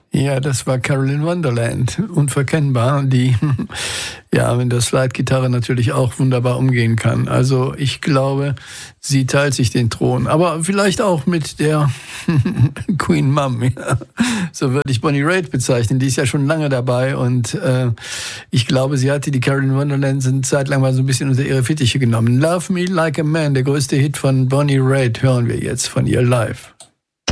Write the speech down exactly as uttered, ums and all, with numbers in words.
Ja, das war Carolyn Wonderland, unverkennbar, die ja mit der Slide-Gitarre natürlich auch wunderbar umgehen kann. Also ich glaube, sie teilt sich den Thron, aber vielleicht auch mit der Queen Mum. Ja. So würde ich Bonnie Raitt bezeichnen, die ist ja schon lange dabei und äh, ich glaube, sie hatte die Carolyn Wonderland eine Zeit lang mal so ein bisschen unter ihre Fittiche genommen. Love Me Like a Man, der größte Hit von Bonnie Raitt, hören wir jetzt von ihr live.